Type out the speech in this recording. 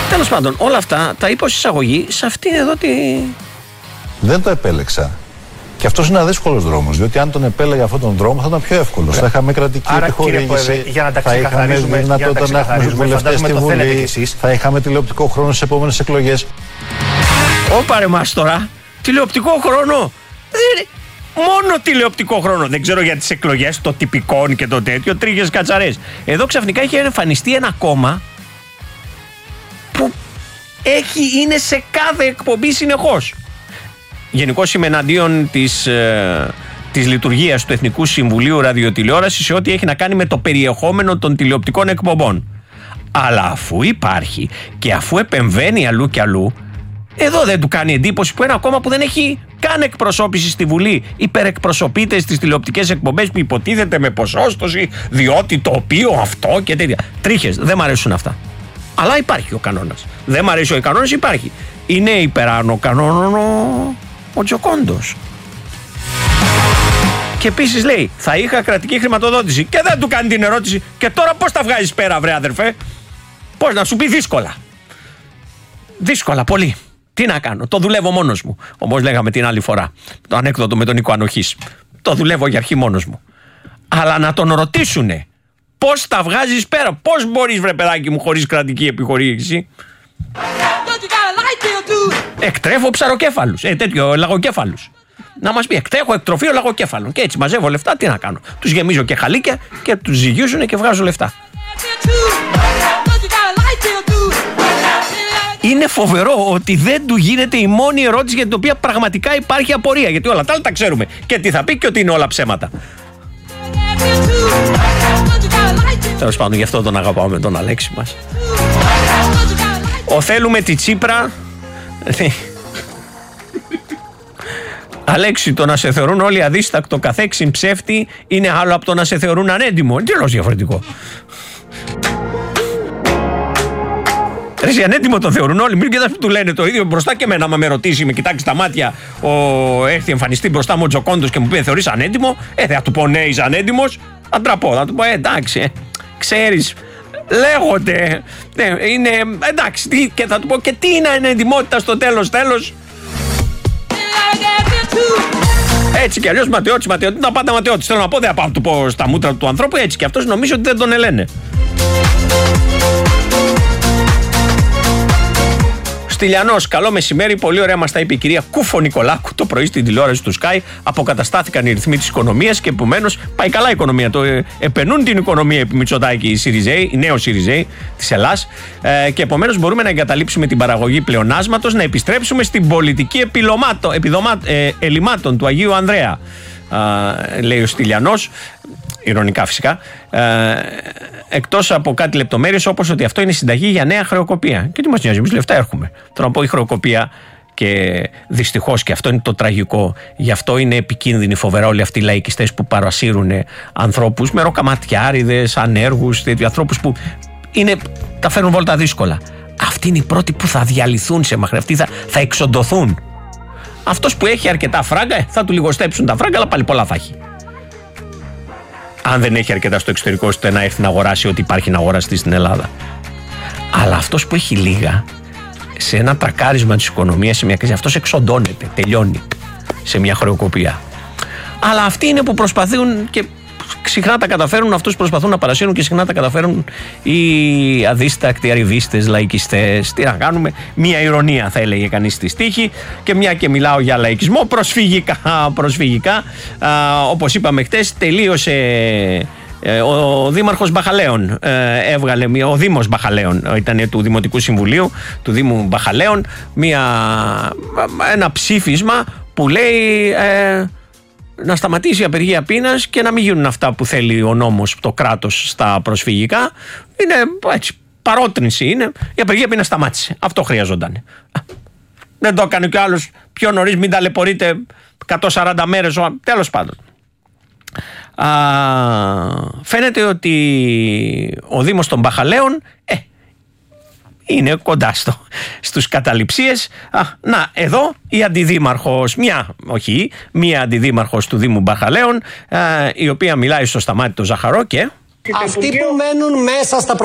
Τέλος πάντων, όλα αυτά τα είπα ως εισαγωγή σε αυτήν εδώ τη... Δεν το επέλεξα. Και αυτός είναι ένα δύσκολος δρόμος, διότι αν τον επέλεγε αυτόν τον δρόμο θα ήταν πιο εύκολος. Θα είχαμε κρατική επιχορήγηση, θα είχαμε δυνατότητα να έχουμε βουλευτές στη Βουλή, θα είχαμε τηλεοπτικό χρόνο στις επόμενες εκλογές. Ωπα ρε μας τώρα, τηλεοπτικό χρόνο. Μόνο τηλεοπτικό χρόνο. Δεν ξέρω για τις εκλογές, το τυπικόν και το τέτοιο, τρίχες κατσαρές. Εδώ ξαφνικά έχει εμφανιστεί ένα κόμμα που είναι σε κάθε εκπομπή συνεχώς. Γενικώς είμαι εναντίον της λειτουργίας του Εθνικού Συμβουλίου Ραδιοτηλεόρασης σε ό,τι έχει να κάνει με το περιεχόμενο των τηλεοπτικών εκπομπών. Αλλά αφού υπάρχει και αφού επεμβαίνει αλλού και αλλού, εδώ δεν του κάνει εντύπωση που ένα κόμμα που δεν έχει καν εκπροσώπηση στη Βουλή υπερεκπροσωπείται στις τηλεοπτικές εκπομπές που υποτίθεται με ποσόστοση, διότι το οποίο αυτό και τέτοια. Τρίχες, δεν μ' αρέσουν αυτά. Αλλά υπάρχει ο κανόνας. Δεν μ' αρέσει ο κανόνας, υπάρχει. Είναι υπεράνω κανόνων ο Τζοκόντος. Και επίσης λέει, θα είχα κρατική χρηματοδότηση. Και δεν του κάνει την ερώτηση, και τώρα πώς τα βγάζεις πέρα, βρε αδερφέ? Πώς να σου πει? Δύσκολα. Δύσκολα, πολύ. Τι να κάνω, το δουλεύω μόνος μου. Όπως λέγαμε την άλλη φορά, το ανέκδοτο με τον Νίκο Ανοχής. Το δουλεύω για αρχή μόνος μου. Αλλά να τον ρωτήσουνε, πώς τα βγάζεις πέρα, πώς μπορείς, βρε παιδάκι μου, χωρίς κρατική επιχορήγηση? Εκτρέφω ψαροκέφαλους, λαγοκέφαλους. Να μας πει, εκτέχω εκτροφείο λαγοκέφαλων. Και έτσι μαζεύω λεφτά, τι να κάνω? Τους γεμίζω και χαλίκια και τους ζυγίζουνε και βγάζω λεφτά. Είναι φοβερό ότι δεν του γίνεται η μόνη ερώτηση για την οποία πραγματικά υπάρχει απορία. Γιατί όλα τα άλλα τα ξέρουμε. Και τι θα πει και ότι είναι όλα ψέματα. Τέλος πάντων, γι' αυτό τον αγαπάω με τον Αλέξη μας. Θέλουμε τη Τσίπρα. Αλέξη, το να σε θεωρούν όλοι αδίστακτο καθέξιν ψεύτη είναι άλλο από το να σε θεωρούν ανέντιμο. Είναι τελώς διαφορετικό. Εσύ ανέντιμο τον θεωρούν όλοι. Μην κοιτάς που του λένε το ίδιο μπροστά και εμένα. Άμα με ρωτήσει, με κοιτάξει τα μάτια, έρθει εμφανιστεί μπροστά μου ο Τζοκόντος και μου πει θεωρείς ανέντιμο, θα του πω ναι, είσαι ανέντιμος. Θα τραπώ, θα του πω εντάξει, ξέρεις, λέγονται. Είναι εντάξει, και θα του πω και τι είναι ανέντιμότητα στο τέλος. Έτσι κι αλλιώς ματαιώτης, τα πάντα ματαιώτης. Θέλω να πω, δεν θα πάω του πω στα μούτρα του ανθρώπου, έτσι κι αυτός νομίζω ότι δεν τον ελένε. Στυλιανός, καλό μεσημέρι. Πολύ ωραία μας τα είπε η κυρία Κούφο Νικολάκου το πρωί στην τηλεόραση του Sky. Αποκαταστάθηκαν οι ρυθμοί της οικονομίας και επομένως πάει καλά η οικονομία. Επενούν την οικονομία επί Μητσοτάκη οι νέοι Σιριζέοι της Ελλάς. Και επομένως μπορούμε να εγκαταλείψουμε την παραγωγή πλεονάσματος, να επιστρέψουμε στην πολιτική ελλημάτων του Αγίου Ανδρέα. Λέει ο Στυλιανός. Ειρωνικά φυσικά. Εκτός από κάτι λεπτομέρειες όπως ότι αυτό είναι συνταγή για νέα χρεοκοπία. Και τι μας νοιάζει, εμείς λεφτά έχουμε. Τώρα να πω η χρεοκοπία, και δυστυχώς και αυτό είναι το τραγικό. Γι' αυτό είναι επικίνδυνοι φοβερά όλοι αυτοί οι λαϊκιστές που παρασύρουν ανθρώπους με ροκαματιάριδες, ανέργους, ανθρώπους που τα φέρνουν βόλτα δύσκολα. Αυτοί είναι οι πρώτοι που θα διαλυθούν σε μαχρή. Αυτοί θα εξοντωθούν. Αυτός που έχει αρκετά φράγκα θα του λιγοστέψουν τα φράγκα, αλλά πάλι πολλά θα έχει. Αν δεν έχει αρκετά στο εξωτερικό ώστε να έρθει να αγοράσει ό,τι υπάρχει να αγοραστεί στην Ελλάδα. Αλλά αυτός που έχει λίγα, σε ένα τρακάρισμα της οικονομίας, σε μια κρίση, αυτός εξοντώνεται, τελειώνει σε μια χρεοκοπία. Αλλά αυτοί είναι που προσπαθούν και συχνά τα καταφέρουν, αυτούς προσπαθούν να παρασύρουν και συχνά τα καταφέρουν οι αδίστακτοι, αριβίστες, λαϊκιστές. Τι να κάνουμε, μια ηρωνία θα έλεγε κανείς στη στίχη. Και μια και μιλάω για λαϊκισμό, προσφυγικά, όπως είπαμε χτες, τελείωσε ο Δήμαρχος Μπαχαλέων, ο Δήμος Μπαχαλέων, ήταν του Δημοτικού Συμβουλίου του Δήμου Μπαχαλέων, ένα ψήφισμα που λέει να σταματήσει η απεργία πείνας και να μην γίνουν αυτά που θέλει ο νόμος, το κράτος στα προσφυγικά. Είναι έτσι, παρότρινση είναι. Η απεργία πείνας σταμάτησε. Αυτό χρειαζόταν. Δεν το έκανε κι άλλος πιο νωρίς, μην ταλαιπωρείτε 140 μέρες. Τέλος πάντων. Φαίνεται ότι ο Δήμος των Μπαχαλέων είναι κοντά στους καταληψίες. Να, εδώ η αντιδήμαρχος, μία αντιδήμαρχος του Δήμου Μπαχαλέων, η οποία μιλάει στο Σταμάτη το Ζαχαρό και... Αυτοί που μένουν μέσα στα